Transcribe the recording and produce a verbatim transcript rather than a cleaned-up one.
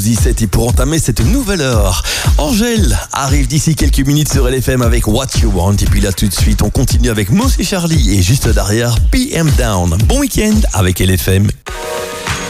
dix-sept et pour entamer cette nouvelle heure, Angèle arrive d'ici quelques minutes sur L F M avec What You Want. Et puis là tout de suite on continue avec Moss et Charlie et juste derrière P M Down. Bon week-end avec L F M